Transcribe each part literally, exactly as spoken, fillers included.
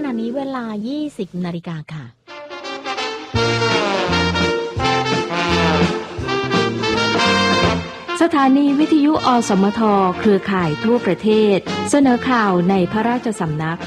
ณะนี้เวลา ยี่สิบ นาฬิกาค่ะสถานีวิทยุอสมทเครือข่ายทั่วประเทศเสนอข่าวในพระราชสำนัก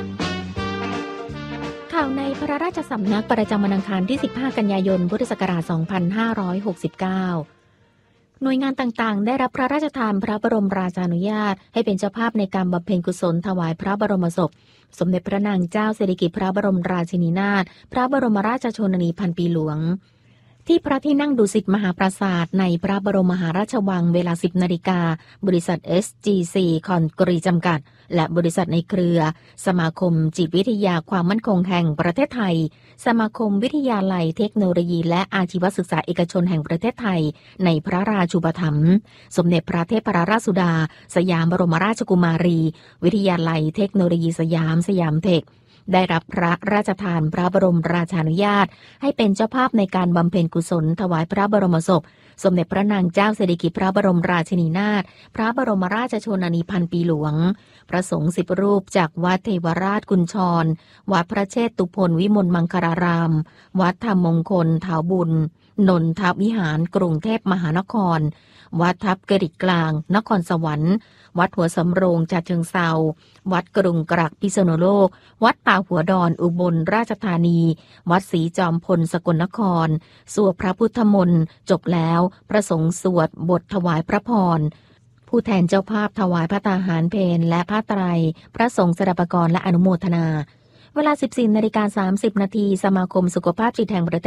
ข่าวในพระราชสำนักประจำวันอังคารที่ สิบห้า กันยายน พุทธศักราช สองพันห้าร้อยหกสิบเก้า หน่วยงานต่างๆได้รับพระราชทานพระบรมราชานุญาตให้เป็นเจ้าภาพในการบำเพ็ญกุศลถวายพระบรมศพสมเด็จพระนางเจ้าสิริกิติ์พระบรมราชินีนาถพระบรมราชชนนีพันปีหลวงที่พระที่นั่งดุสิตมหาปราสาทในพระบรมมหาราชวังเวลา สิบ นาฬิกาบริษัท เอส จี ซี คอนกรีจำกัดและบริษัทในเครือสมาคมจิตวิทยาความมั่นคงแห่งประเทศไทยสมาคมวิทยาลัยเทคโนโลยีและอาชีวศึกษาเอกชนแห่งประเทศไทยในพระราชูปถัมภ์สมเด็จพระเทพรราชสุดาสยามบรมราชกุมารีวิทยาลัยเทคโนโลยีสยามสยามเทคได้รับพระราชทานพระบรมราชานุญาตให้เป็นเจ้าภาพในการบำเพ็ญกุศลถวายพระบรมศพสมเด็จพระนางเจ้าสิริกิติ์พระบรมราชินีนาถพระบรมราชชนนีพันปีหลวงพระสงฆ์สิบรูปจากวัดเทวราชกุญชรวัดพระเชตุพนวิมลมังคลารามวัดธรรมมงคลถาวบุญนนทวิหารกรุงเทพมหานครวัดทับกระดิกกลางนครสวรรค์วัดหัวสำโรงฉะเชิงเทราวัดกรุงกรักพิษณุโลกวัดป่าหัวดอนอุบลราชธานีวัดศรีจอมพลสกลนครสวดพระพุทธมนต์จบแล้วพระสงฆ์สวดบทถวายพระพรผู้แทนเจ้าภาพถวายพระตาหารเพลและผ้าไตรพระสงฆ์สดับกรและอนุโมทนาเวลา สิบสี่ นาฬิกา สามสิบ นาทีสมาคมสุขภาพจิตแห่งประเทศ